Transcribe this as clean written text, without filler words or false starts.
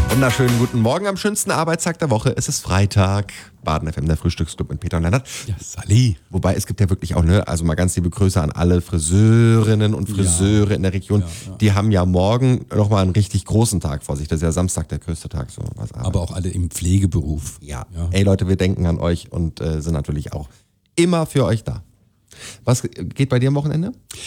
Wunderschönen guten Morgen am schönsten Arbeitstag der Woche. Es ist Freitag. Baden FM, der Frühstücksclub mit Peter und Lennart. Ja, Sally. Wobei es gibt ja wirklich auch, also mal ganz liebe Grüße an alle Friseurinnen und Friseure in der Region. Ja. Die haben ja morgen nochmal einen richtig großen Tag vor sich. Das ist ja Samstag der größte Tag. So was Aber auch alle im Pflegeberuf. Ja. Ey Leute, wir denken an euch und sind natürlich auch immer für euch da. Was geht bei dir am Wochenende?